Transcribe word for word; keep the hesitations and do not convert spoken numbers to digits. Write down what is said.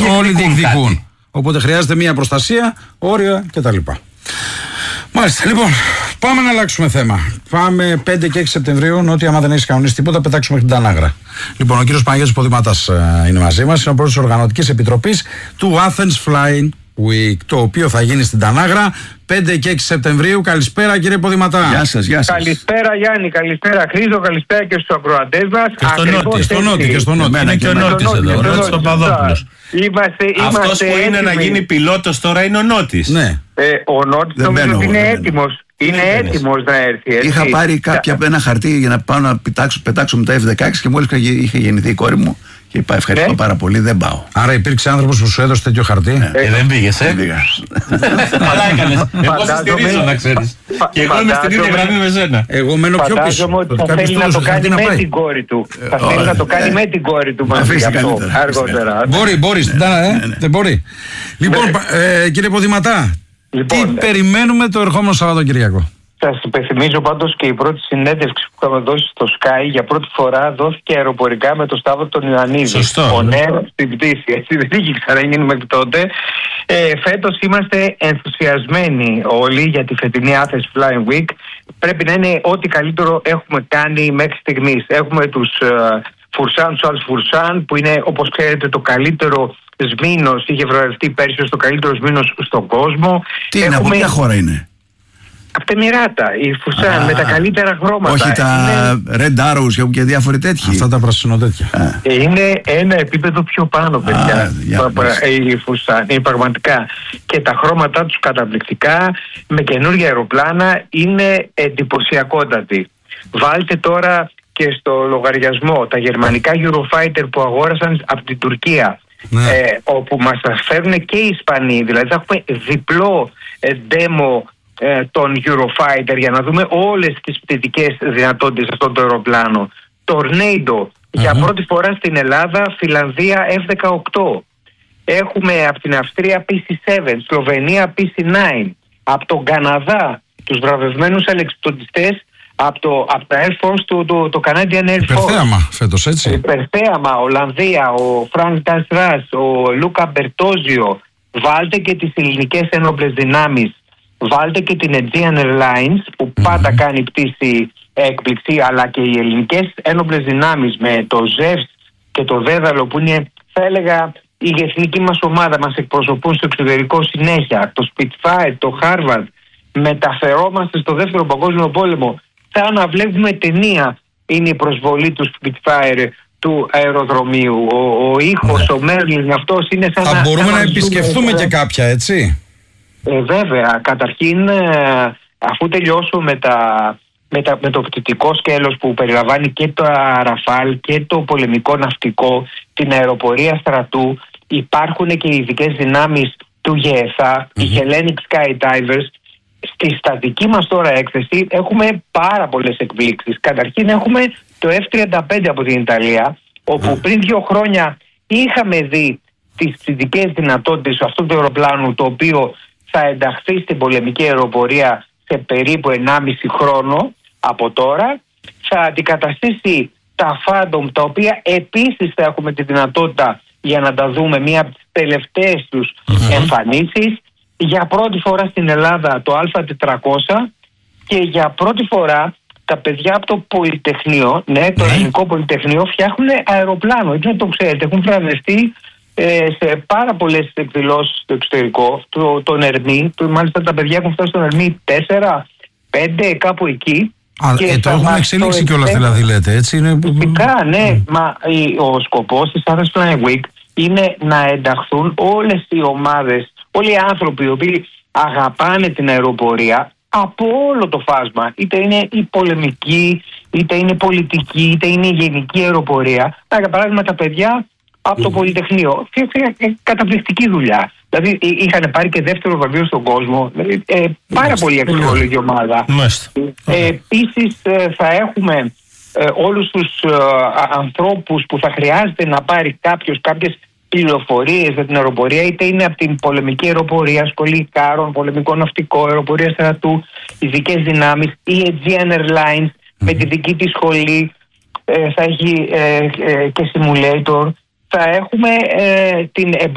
όλοι διεκδικούν. Οπότε χρειάζεται μια προστασία, όρια κτλ. Μάλιστα, λοιπόν, πάμε να αλλάξουμε θέμα. Πάμε πέντε και έξι Σεπτεμβρίου, ότι άμα δεν έχει κανονίσει τίποτα, πετάξουμε την Τανάγρα. Λοιπόν, ο κύριος Παναγιώτης Ποδηματάς ε, είναι μαζί μας, είναι ο πρόεδρος της Οργανωτικής Επιτροπής του Athens Flying Week, το οποίο θα γίνει στην Τανάγρα πέντε και έξι Σεπτεμβρίου. Καλησπέρα, κύριε Ποδηματά. Γεια σας, γεια σας. Καλησπέρα, Γιάννη, καλησπέρα, Χρήστο, καλησπέρα και στους ακροατές μας. Και στο Νότι, στο Νότι και στο Νότι. Είναι και ο Νότης εδώ, ο Νότης Παπαδόπουλος. Είμαστε, είμαστε Αυτός που είναι έτοιμοι. να γίνει πιλότος τώρα είναι ο Νότης. Ναι. Ε, ο Νότης νομίζω ότι είναι έτοιμος. Είναι έτοιμος να έρθει. Έτσι. Είχα πάρει κάποια, ένα χαρτί για να πάω να πετάξω, πετάξω με τα εφ δεκαέξι και μόλις είχε γεννηθεί η κόρη μου και είπα ευχαριστώ ναι. πάρα πολύ, δεν πάω. Άρα υπήρξε άνθρωπος που σου έδωσε τέτοιο χαρτί. Ε, δεν πήγες, ε. Καλά έκανες. Εγώ σε στηρίζω, να ξέρεις. Και εγώ είμαι στην ίδια γραμμή με σένα. Εγώ μένω πιο πίσω. Φαντάζομαι ότι θα θέλει να το κάνει με την κόρη του. Θα θέλει να το κάνει με την κόρη του μαζί αυτό αργότερα. Μπορεί, μπορεί, δεν μπορεί. Λοιπόν, κύριε Ποδηματά, τι περιμένουμε το ερχόμενο Σαββατοκυριακό? Σας υπενθυμίζω πάντως και η πρώτη συνέντευξη που είχαμε δώσει στο Sky για πρώτη φορά δόθηκε αεροπορικά με τον Σταύρο τον Ιωαννίδη. Σωστό. Ο νέος στην πτήση, έτσι δεν είχε ξαναγίνει μέχρι τότε. Ε, φέτος είμαστε ενθουσιασμένοι όλοι για τη φετινή Athens Flying Week. Πρέπει να είναι ό,τι καλύτερο έχουμε κάνει μέχρι στιγμής. Έχουμε τους Φουρσάν, τους άλλους Φουρσάν, που είναι όπως ξέρετε το καλύτερο σμήνος, είχε βραβευτεί πέρσι ως το καλύτερο σμήνος στον κόσμο. Τι είναι, από ποια χώρα είναι? Από τα Εμιράτα, η Φουσάν, με τα καλύτερα χρώματα. Όχι τα είναι... Red Arrows και διάφοροι τέτοιοι. Αυτά τα πρασινοτέτια. Είναι ένα επίπεδο πιο πάνω, παιδιά. Η Φουσάν, είναι πραγματικά. Και τα χρώματά τους καταπληκτικά, με καινούργια αεροπλάνα, είναι εντυπωσιακότατη. Βάλτε τώρα και στο λογαριασμό τα γερμανικά Eurofighter που αγόρασαν από την Τουρκία. Ναι. Ε, όπου μας τα φέρνουν και οι Ισπανοί. Δηλαδή θα έχουμε διπλό ε, demo ε, των Eurofighter για να δούμε όλες τις πτυτικές δυνατότητες αυτών των αεροπλάνων. Tornado, mm-hmm. για πρώτη φορά στην Ελλάδα, Φιλανδία εφ δεκαοκτώ. Έχουμε από την Αυστρία πι σι επτά, Σλοβενία πι σι εννιά. Από τον Καναδά τους βραβευμένους αλεξιπτωτιστές από το, από τα Air Force, το, το, το Canadian Air Force. Υπερθέαμα φέτος, έτσι. Υπερθέαμα, Ολλανδία, ο Φρανκ Ντασράς, ο Λούκα Μπερτόζιο. Βάλτε και τις ελληνικές ένοπλες δυνάμεις. Βάλτε και την Aegean Airlines που mm-hmm. πάντα κάνει πτήση έκπληξη, αλλά και οι ελληνικές ένοπλες δυνάμεις με το Ζεύς και το Δέδαλο που είναι, θα έλεγα, η εθνική μας ομάδα, μας εκπροσωπούν στο εξωτερικό συνέχεια. Το Spitfire, το Harvard. Μεταφερόμαστε στο δεύτερο παγκόσμιο πόλεμο. Σαν να βλέπουμε ταινία είναι η προσβολή του Spitfire του αεροδρομίου. Ο, ο ήχος, ναι. ο Μέρλιν, αυτός είναι σαν θα να... Θα μπορούμε να, να επισκεφθούμε ε, και κάποια, έτσι. Ε, βέβαια. Καταρχήν, ε, αφού τελειώσω με, τα, με, τα, με το πτυτικό σκέλος που περιλαμβάνει και το Ραφάλ και το πολεμικό ναυτικό, την αεροπορία στρατού, υπάρχουν και οι ειδικές δυνάμεις του ΓΕΘΑ, mm-hmm. οι Hellenic Skydivers. Στη στατική μας τώρα έκθεση έχουμε πάρα πολλές εκπλήξεις. Καταρχήν έχουμε το εφ τριάντα πέντε από την Ιταλία, όπου πριν δύο χρόνια είχαμε δει τις πτυτικές δυνατότητες αυτού του αεροπλάνου, το οποίο θα ενταχθεί στην πολεμική αεροπορία σε περίπου ενάμιση χρόνο από τώρα. Θα αντικαταστήσει τα Phantom, τα οποία επίσης θα έχουμε τη δυνατότητα για να τα δούμε, μία από τις τελευταίες τους mm-hmm. εμφανίσεις. Για πρώτη φορά στην Ελλάδα το Α τετρακόσια και για πρώτη φορά τα παιδιά από το Πολυτεχνείο, ναι, το Ελληνικό Πολυτεχνείο, φτιάχνουν αεροπλάνο. Έτσι να το ξέρετε, έχουν βραβευτεί ε, σε πάρα πολλές εκδηλώσεις στο εξωτερικό, το, τον Ερμή, το, μάλιστα τα παιδιά έχουν φτάσει στον Ερμή τέσσερα, πέντε, κάπου εκεί. Α, και ε, το έχουν εξελίξει κιόλας δηλαδή, λέτε, έτσι είναι. Φυσικά, ναι, mm. μα ο σκοπός της Athens Flying Week είναι να ενταχθούν όλες οι ομάδες, όλοι οι άνθρωποι οι οποίοι αγαπάνε την αεροπορία από όλο το φάσμα. Είτε είναι η πολεμική, είτε είναι πολιτική, είτε είναι η γενική αεροπορία. Για παράδειγμα τα παιδιά από το Πολυτεχνείο. Καταπληκτική δουλειά. Δηλαδή είχαν πάρει και δεύτερο βραβείο στον κόσμο. Δηλαδή, ε, πάρα πολύ αξιόλογη ομάδα. Ε, επίσης ε, θα έχουμε ε, όλους τους ε, ανθρώπους που θα χρειάζεται να πάρει κάποιος κάποιες πληροφορίες για την αεροπορία, είτε είναι από την πολεμική αεροπορία, σχολή Κάρων, πολεμικό ναυτικό, αεροπορία στρατού, ειδικές δυνάμεις, η Aegean Airlines mm. με τη δική της σχολή, ε, θα έχει ε, ε, και simulator. Θα έχουμε ε, την